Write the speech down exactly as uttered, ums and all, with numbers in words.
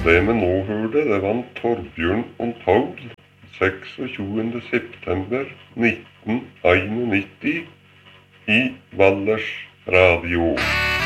det vi nå hørte, det var Torbjørn og Paul, seksogtjuende september nitten nittien i Valdres Radio.